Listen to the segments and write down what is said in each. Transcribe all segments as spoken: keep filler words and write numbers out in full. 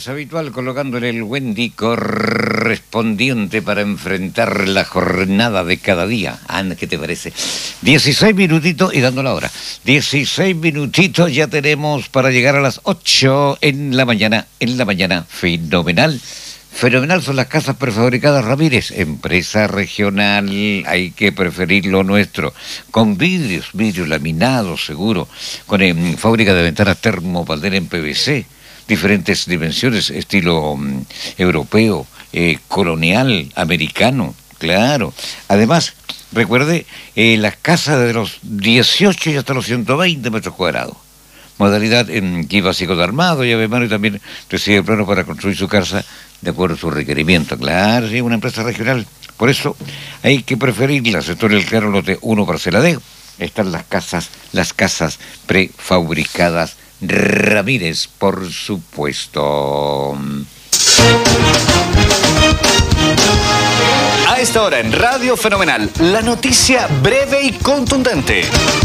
es habitual, colocándole el Wendy correspondiente para enfrentar la jornada de cada día. Ana, ¿qué te parece? dieciséis minutitos y dando la hora. dieciséis minutitos ya tenemos para llegar a las ocho en la mañana. En la mañana, fenomenal. Fenomenal son las casas prefabricadas Ramírez, empresa regional, hay que preferir lo nuestro, con vidrios, vidrios laminados, seguro, con eh, fábrica de ventanas termopaldera en P V C, diferentes dimensiones, estilo um, europeo, eh, colonial, americano, claro. Además, recuerde, eh, las casas de los dieciocho y hasta los ciento veinte metros cuadrados. Modalidad en kit básico de armado, llave mano, y también recibe plano para construir su casa de acuerdo a su requerimiento. Claro, sí, una empresa regional. Por eso hay que preferirla. Sector El Claro, lote uno, parcela D. Están las casas, las casas prefabricadas Ramírez, por supuesto. A esta hora en Radio Fenomenal, la noticia breve y contundente.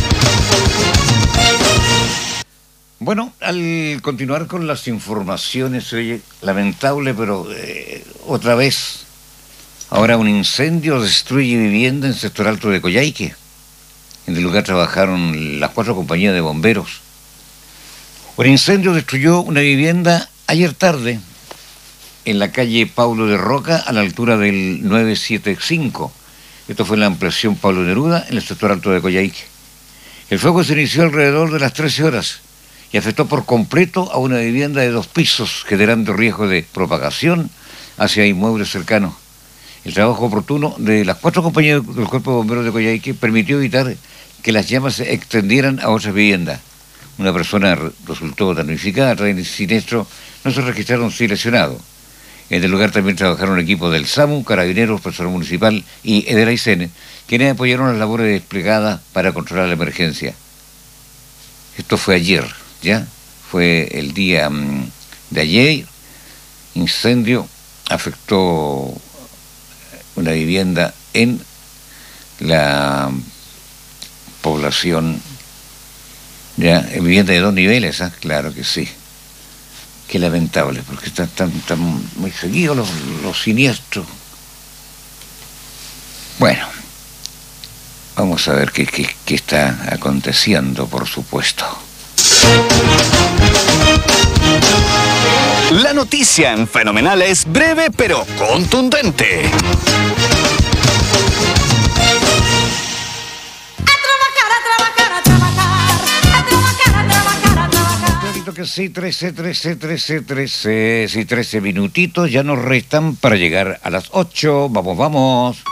Bueno, al continuar con las informaciones, oye, lamentable, pero eh, otra vez, ahora un incendio destruye vivienda en sector alto de Coyhaique. En el lugar trabajaron las cuatro compañías de bomberos. Un incendio destruyó una vivienda ayer tarde en la calle Paulo de Roca, a la altura del nueve setenta y cinco. Esto fue en la ampliación Pablo Neruda, en el sector alto de Coyhaique. El fuego se inició alrededor de las trece horas. Y afectó por completo a una vivienda de dos pisos, generando riesgo de propagación hacia inmuebles cercanos. El trabajo oportuno de las cuatro compañías del Cuerpo de Bomberos de Coyhaique permitió evitar que las llamas se extendieran a otras viviendas. Una persona resultó damnificada. Tras el siniestro no se registraron sí lesionados. En el lugar también trabajaron equipos del SAMU, Carabineros, Personal Municipal y Ederaicen, quienes apoyaron las labores desplegadas para controlar la emergencia. Esto fue ayer. Ya fue el día um, de ayer, incendio afectó una vivienda en la población, ya, en vivienda de dos niveles, ¿eh? Claro que sí. Qué lamentable, porque están, están, están muy seguidos los, los siniestros. Bueno, vamos a ver qué, qué, qué está aconteciendo, por supuesto. La noticia en Fenomenal es breve pero contundente. Que sí, trece, trece, trece, trece, sí, trece minutitos ya nos restan para llegar a las ocho. Vamos, vamos.